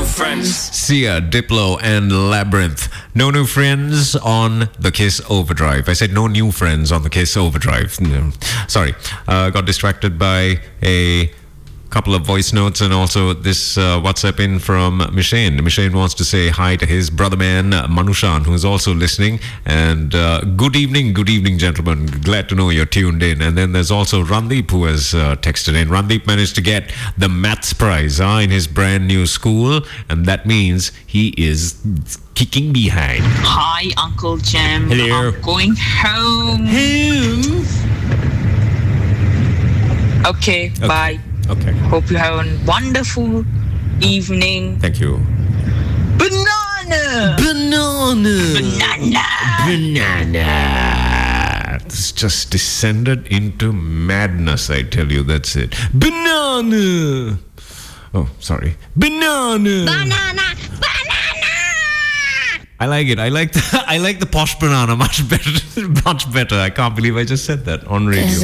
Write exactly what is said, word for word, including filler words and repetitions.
friends. Sia, Diplo, and Labyrinth. No new friends on the Kiss Overdrive. I said no new friends on the Kiss Overdrive. No. Sorry, uh, got distracted by a couple of voice notes and also this uh, WhatsApp in from Mishane. Mishane wants to say hi to his brother man Manushan, who is also listening, and uh, good evening, good evening gentlemen, glad to know you're tuned in. And then there's also Randeep, who has uh, texted in. Randeep managed to get the maths prize uh, in his brand new school, and that means he is kicking behind. Hi Uncle Jem. Hello. I'm going home. Home. Okay, Okay. bye. Okay, Hope you have a wonderful evening. thank you. Banana! Banana. Banana! Banana. It's just descended into madness, I tell you. That's it. Banana. Oh, sorry. Banana. Banana! Banana! I like it. I like the I like the posh banana much better. Much better. I can't believe I just said that on radio.